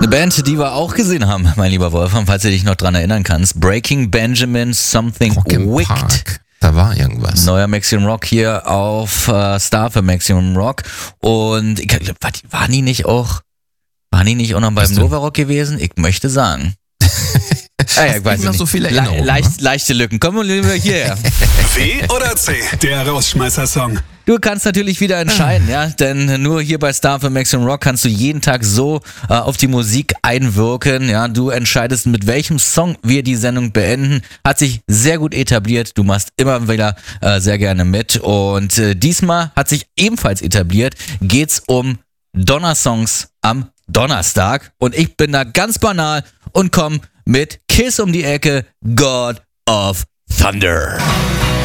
Eine Band, die wir auch gesehen haben, mein lieber Wolfram, falls du dich noch dran erinnern kannst. Breaking Benjamin, Something Rock im Wicked. Park. Da war irgendwas. Neuer Maximum Rock hier auf Star für Maximum Rock. Und ich glaub, waren die nicht auch noch beim Nova Rock gewesen? Ich möchte sagen. Ich weiß noch nicht. so viele Erinnerungen, Leichte Lücken. Kommen wir lieber hierher. W oder C, der Rausschmeißer-Song. Du kannst natürlich wieder entscheiden, ja, denn nur hier bei Star für Maximum Rock kannst du jeden Tag so auf die Musik einwirken, ja, du entscheidest, mit welchem Song wir die Sendung beenden, hat sich sehr gut etabliert, du machst immer wieder sehr gerne mit und diesmal hat sich ebenfalls etabliert, geht's um Donnersongs am Donnerstag und ich bin da ganz banal und komm mit Kiss um die Ecke, God of Thunder.